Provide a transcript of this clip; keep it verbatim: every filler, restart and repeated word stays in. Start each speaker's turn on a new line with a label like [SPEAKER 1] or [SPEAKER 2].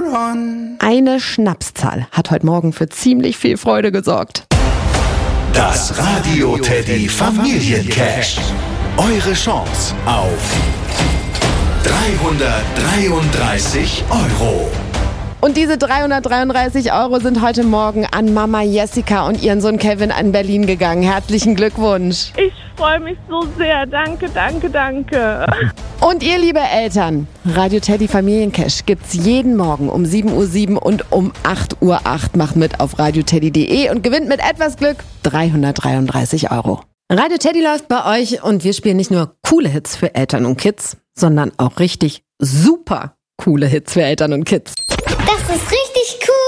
[SPEAKER 1] run.
[SPEAKER 2] Eine Schnapszahl hat heute Morgen für ziemlich viel Freude gesorgt.
[SPEAKER 3] Das Radio Teddy Familiencash. Eure Chance auf dreihundertdreiunddreißig Euro.
[SPEAKER 2] Und diese dreihundertdreiunddreißig Euro sind heute Morgen an Mama Jessica und ihren Sohn Kevin an Berlin gegangen. Herzlichen Glückwunsch.
[SPEAKER 4] Ich freue mich so sehr. Danke, danke, danke.
[SPEAKER 2] Und ihr liebe Eltern, Radio Teddy Familiencash gibt's jeden Morgen um sieben Uhr sieben und um acht Uhr acht. Macht mit auf radioteddy punkt de und gewinnt mit etwas Glück dreihundertdreiunddreißig Euro. Radio Teddy läuft bei euch und wir spielen nicht nur coole Hits für Eltern und Kids, sondern auch richtig super coole Hits für Eltern und Kids.
[SPEAKER 5] Das ist richtig cool.